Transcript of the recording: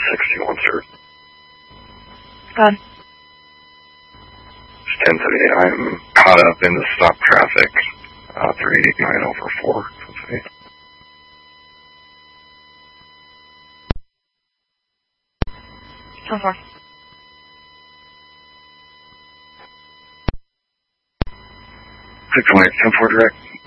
61, sir. Go ahead. 10:38. I'm caught up in the stop traffic. 389 over 4. So far. 618, 10-4 direct.